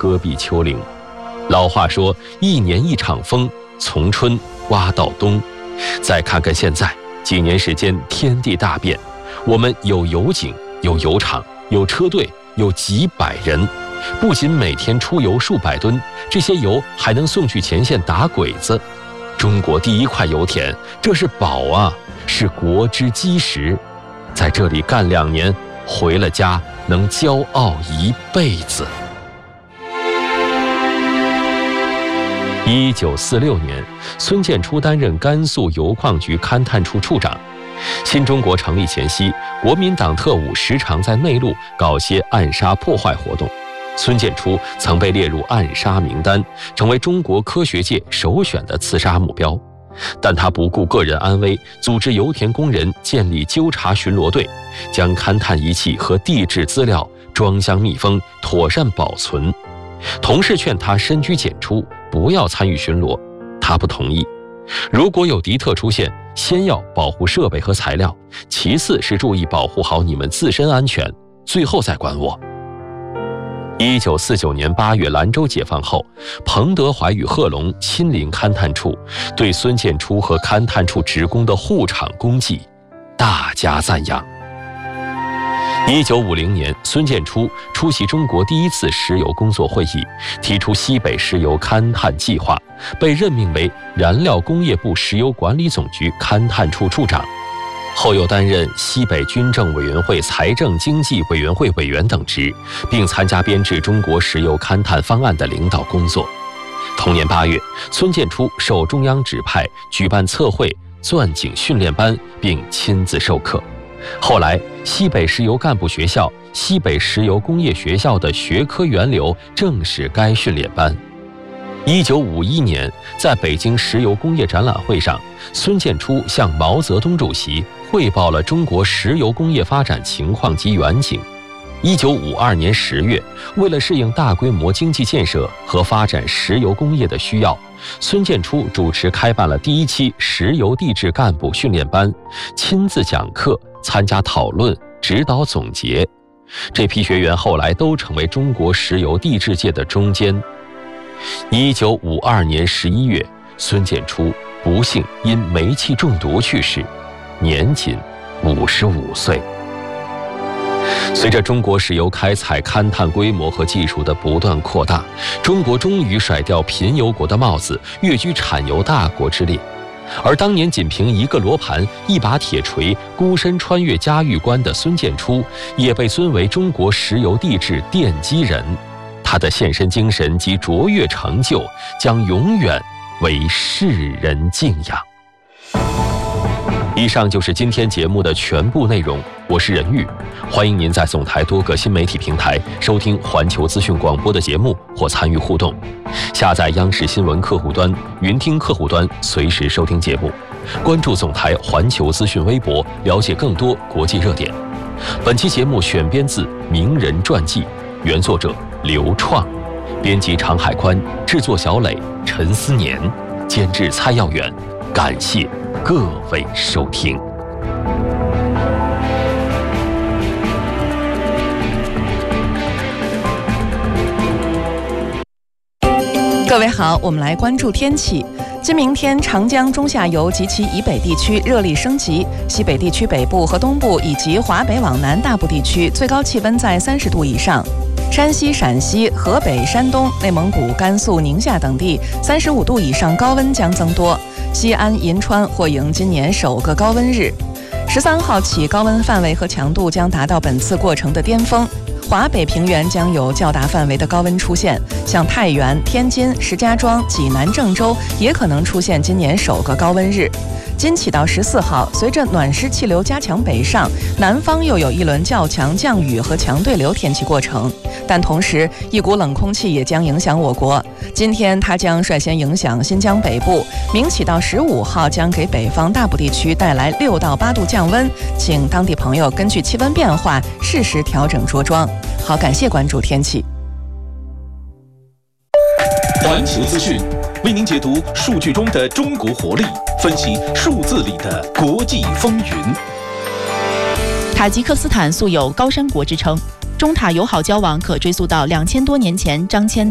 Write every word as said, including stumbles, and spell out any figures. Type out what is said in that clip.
戈壁丘陵。老话说，一年一场风，从春刮到冬。再看看现在，几年时间天地大变，我们有油井，有油厂，有车队，有几百人，不仅每天出油数百吨，这些油还能送去前线打鬼子。中国第一块油田，这是宝啊，是国之基石。在这里干两年，回了家能骄傲一辈子。一九四六年，孙建初担任甘肃油矿局勘探处处长。新中国成立前夕，国民党特务时常在内陆搞些暗杀破坏活动。孙建初曾被列入暗杀名单，成为中国科学界首选的刺杀目标。但他不顾个人安危，组织油田工人建立纠察巡逻队，将勘探仪器和地质资料装箱密封，妥善保存。同事劝他深居简出，不要参与巡逻，他不同意。如果有敌特出现，先要保护设备和材料，其次是注意保护好你们自身安全，最后再管我。一九四九年八月，兰州解放后，彭德怀与贺龙亲临勘探处，对孙建初和勘探处职工的护场功绩大加赞扬。一九五零年，孙建初出席中国第一次石油工作会议，提出西北石油勘探计划，被任命为燃料工业部石油管理总局勘探处处长。后又担任西北军政委员会财政经济委员会委员等职，并参加编制中国石油勘探方案的领导工作。同年八月，孙建初受中央指派举办测绘、钻井训练班，并亲自授课。后来，西北石油干部学校、西北石油工业学校的学科源流正是该训练班。一九五一年，在北京石油工业展览会上，孙建初向毛泽东主席汇报了中国石油工业发展情况及远景。一九五二年十月，为了适应大规模经济建设和发展石油工业的需要，孙建初主持开办了第一期石油地质干部训练班，亲自讲课，参加讨论、指导总结。这批学员后来都成为中国石油地质界的中坚。一九五二年十一月，孙建初不幸因煤气中毒去世，年仅五十五岁。随着中国石油开采勘探规模和技术的不断扩大，中国终于甩掉贫油国的帽子，跃居产油大国之列。而当年仅凭一个罗盘、一把铁锤，孤身穿越嘉峪关的孙建初，也被尊为中国石油地质奠基人。他的献身精神及卓越成就，将永远为世人敬仰。以上就是今天节目的全部内容，我是任玉，欢迎您在总台多个新媒体平台收听环球资讯广播的节目或参与互动。下载央视新闻客户端、云听客户端，随时收听节目。关注总台环球资讯微博，了解更多国际热点。本期节目选编自《名人传记》，原作者刘创，编辑常海宽，制作小磊、陈思年，监制蔡耀远。感谢各位收听。 各位好，我们来关注天气。今明天，长江中下游及其以北地区热力升级，西北地区北部和东部以及华北往南大部地区最高气温在三十度以上。山西、陕西、河北、山东、内蒙古、甘肃、宁夏等地三十五度以上高温将增多。西安、银川或迎今年首个高温日。十三号起，高温范围和强度将达到本次过程的巅峰。华北平原将有较大范围的高温出现，像太原、天津、石家庄、济南、郑州也可能出现今年首个高温日。今起到十四号，随着暖湿气流加强北上，南方又有一轮较强降雨和强对流天气过程。但同时，一股冷空气也将影响我国。今天，它将率先影响新疆北部，明起到十五号将给北方大部地区带来六到八度降温，请当地朋友根据气温变化适时调整着装。好，感谢关注天气。 环球资讯为您解读数据中的中国活力，分析数字里的国际风云。 塔吉克斯坦素有高山国之称，中塔友好交往可追溯到两千多年前张骞